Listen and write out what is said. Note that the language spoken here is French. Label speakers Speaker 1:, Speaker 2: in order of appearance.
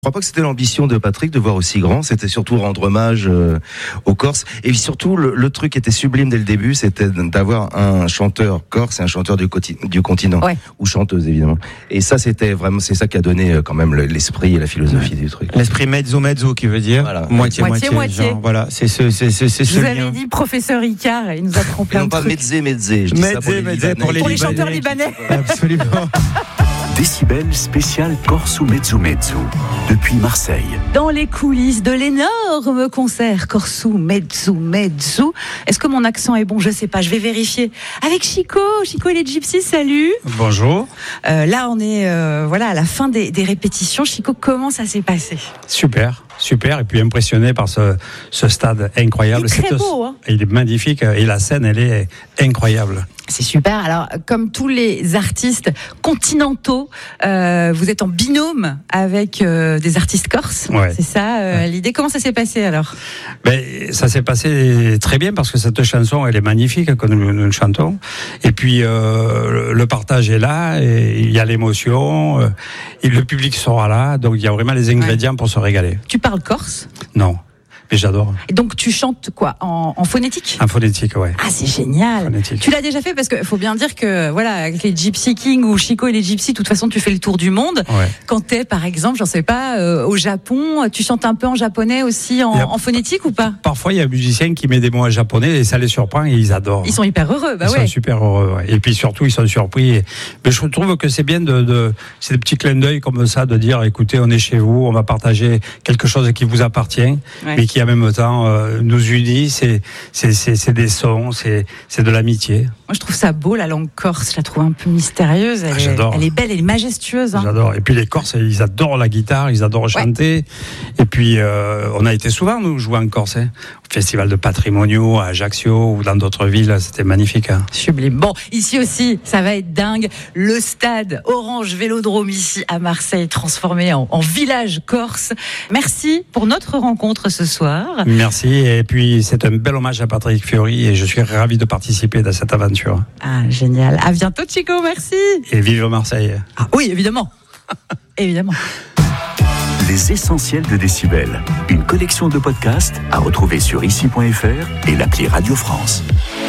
Speaker 1: Je crois pas que c'était l'ambition de Patrick de voir aussi grand, c'était surtout rendre hommage aux Corses. Et surtout, le truc qui était sublime dès le début, c'était d'avoir un chanteur corse et un chanteur du continent,
Speaker 2: ouais.
Speaker 1: Ou chanteuse évidemment. Et ça, c'était vraiment, c'est ça qui a donné quand même l'esprit et la philosophie du truc.
Speaker 3: L'esprit mezzo qui veut dire
Speaker 1: voilà.
Speaker 3: moitié. Genre, voilà, c'est ce
Speaker 2: Je vous
Speaker 3: lien.
Speaker 2: avais dit professeur Icard, il nous apprend plein de
Speaker 1: pas
Speaker 2: trucs.
Speaker 1: mezzé. Je dis ça pour
Speaker 2: les chanteurs libanais.
Speaker 3: Absolument.
Speaker 4: Décibel spécial Corso Mezzo depuis Marseille.
Speaker 2: Dans les coulisses de l'énorme concert Corso Mezzo. Est-ce que mon accent est bon? Je sais pas, je vais vérifier. Avec Chico et les Gypsies, salut.
Speaker 3: Bonjour.
Speaker 2: Là, on est à la fin des répétitions. Chico, comment ça s'est passé?
Speaker 3: Super. Et puis impressionné par ce stade incroyable.
Speaker 2: Il est très beau, hein.
Speaker 3: Il est magnifique et la scène, elle est incroyable.
Speaker 2: C'est super. Alors, comme tous les artistes continentaux, vous êtes en binôme avec des artistes corses.
Speaker 3: Ouais.
Speaker 2: C'est ça l'idée. Comment ça s'est passé alors?
Speaker 3: Ça s'est passé très bien parce que cette chanson, elle est magnifique que nous chantons. Et puis le partage est là, et il y a l'émotion, et le public sera là. Donc il y a vraiment les ingrédients pour se régaler.
Speaker 2: Tu parles corse?
Speaker 3: Non. Mais j'adore.
Speaker 2: Et donc tu chantes quoi, en phonétique?
Speaker 3: En phonétique, ouais.
Speaker 2: Ah, c'est génial.
Speaker 3: Phonétique.
Speaker 2: Tu l'as déjà fait parce qu'il faut bien dire que voilà, avec les Gypsy Kings ou Chico et les Gypsies, de toute façon tu fais le tour du monde.
Speaker 3: Ouais.
Speaker 2: Quand t'es par exemple, j'en sais pas, au Japon, tu chantes un peu en japonais aussi en phonétique ou pas?
Speaker 3: Parfois il y a un musicien qui met des mots en japonais et ça les surprend et ils adorent.
Speaker 2: Ils sont hyper heureux,
Speaker 3: Ils sont super heureux, ouais. Et puis surtout ils sont surpris. Mais je trouve que c'est bien c'est des petits clins d'œil comme ça, de dire écoutez, on est chez vous, on va partager quelque chose qui vous appartient, mais qui en même temps nous unit. C'est des sons, c'est de l'amitié.
Speaker 2: Moi je trouve ça beau, la langue corse, je la trouve un peu mystérieuse,
Speaker 3: J'adore.
Speaker 2: Elle est belle, elle est majestueuse, hein.
Speaker 3: J'adore. Et puis les Corses, ils adorent la guitare, ils adorent chanter. Et puis on a été souvent nous jouer en Corse, au festival de Patrimonio à Ajaccio ou dans d'autres villes, c'était magnifique, hein.
Speaker 2: Sublime. Bon, ici aussi, ça va être dingue. Le stade Orange Vélodrome ici à Marseille, transformé en village corse. Merci pour notre rencontre ce soir.
Speaker 3: Merci. Et puis c'est un bel hommage à Patrick Fiori et je suis ravi de participer à cette aventure.
Speaker 2: Ah, génial. À bientôt, Chico. Merci.
Speaker 3: Et vive Marseille.
Speaker 2: Ah oui, évidemment. Évidemment.
Speaker 4: Les essentiels de Décibel. Une collection de podcasts à retrouver sur ici.fr et l'appli Radio France.